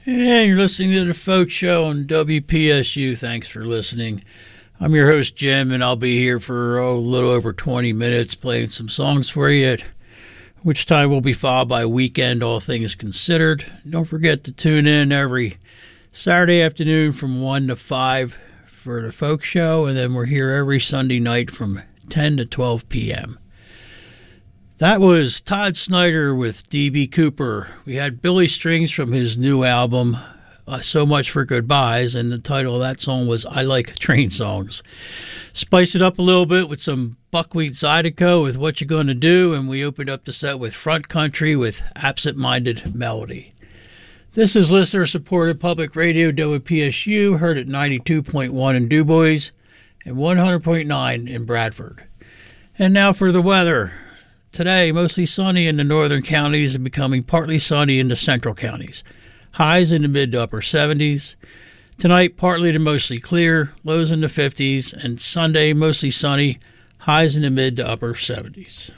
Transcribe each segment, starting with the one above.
And you're listening to The Folk Show on WPSU. Thanks for listening. I'm your host, Jim, and I'll be here for a little over 20 minutes playing some songs for you, at which time will be followed by Weekend All Things Considered. Don't forget to tune in every Saturday afternoon from 1 to 5 for The Folk Show, and then we're here every Sunday night from 10 to 12 p.m. That was Todd Snyder with D.B. Cooper. We had Billy Strings from his new album, So Much for Goodbyes, and the title of that song was I Like Train Songs. Spice it up a little bit with some Buckwheat Zydeco with What You Gonna Do, and we opened up the set with Front Country with Absent Minded Melody. This is listener-supported public radio WPSU, heard at 92.1 in DuBois and 100.9 in Bradford. And now for the weather. Today, mostly sunny in the northern counties and becoming partly sunny in the central counties. Highs in the mid to upper 70s. Tonight, partly to mostly clear, lows in the 50s. And Sunday, mostly sunny, highs in the mid to upper 70s.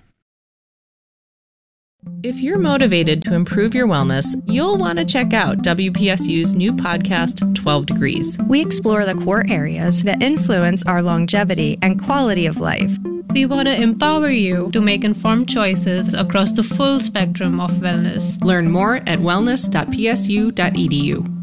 If you're motivated to improve your wellness, you'll want to check out WPSU's new podcast, 12 Degrees. We explore the core areas that influence our longevity and quality of life. We want to empower you to make informed choices across the full spectrum of wellness. Learn more at wellness.psu.edu.